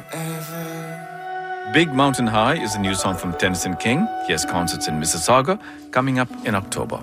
Big Mountain High is a new song from Tennyson King. He has concerts in Mississauga coming up in October.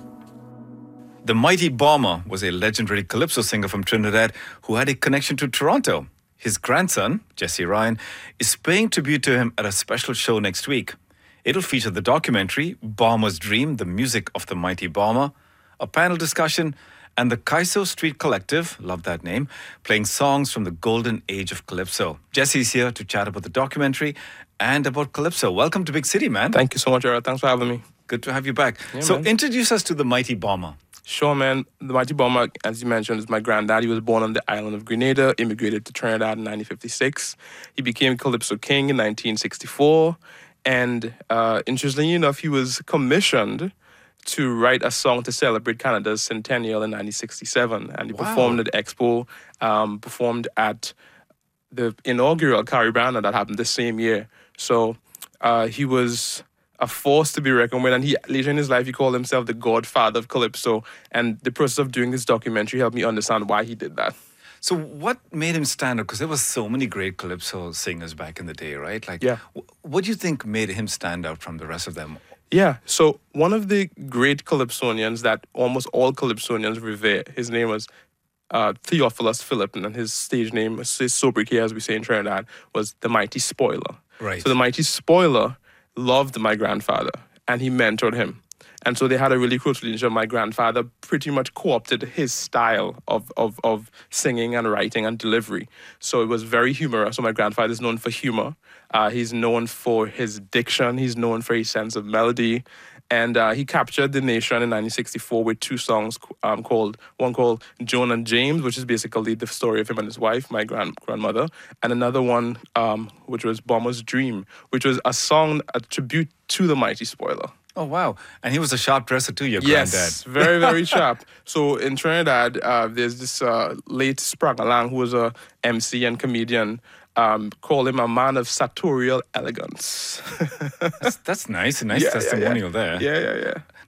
The Mighty Bomber was a legendary calypso singer from Trinidad who had a connection to Toronto. His grandson, Jesse Ryan, is paying tribute to him at a special show next week. It'll feature the documentary Bomber's Dream, the music of the Mighty Bomber, a panel discussion, and the Kaiso Street Collective, love that name, playing songs from the golden age of Calypso. Jesse's here to chat about the documentary and about Calypso. Welcome to Big City, man. Thank you so much, Era. Thanks for having me. Good to have you back. Yeah, so man. Introduce us to the Mighty Bomber. Sure, man. The Mighty Bomber, as you mentioned, is my granddad. He was born on the island of Grenada, immigrated to Trinidad in 1956. He became Calypso King in 1964. And interestingly enough, he was commissioned to write a song to celebrate Canada's centennial in 1967. And he performed at the Expo, performed at the inaugural Caribana that happened the same year. So he was a force to be reckoned with. And he later in his life, he called himself the godfather of Calypso. And the process of doing this documentary helped me understand why he did that. So what made him stand out? Because there were so many great Calypso singers back in the day, right? Like, Yeah. What do you think made him stand out from the rest of them? Yeah, so one of the great Calypsonians that almost all Calypsonians revere, his name was Theophilus Philip, and his stage name, his sobriquet, as we say in Trinidad, was the Mighty Spoiler. Right. So the Mighty Spoiler loved my grandfather, and he mentored him. And so they had a really close relationship. My grandfather pretty much co-opted his style of singing and writing and delivery. So it was very humorous. So my grandfather is known for humor. He's known for his diction. He's known for his sense of melody. And he captured the nation in 1964 with two songs one called Joan and James, which is basically the story of him and his wife, my grandmother, and another one which was Bomber's Dream, which was a song, a tribute to the Mighty Spoiler. Oh, wow. And he was a sharp dresser too, your Yes, very, very sharp. So in Trinidad, there's this late Sprang Alang, who was a MC and comedian, call him a man of sartorial elegance. That's nice. A nice testimonial there. Yeah.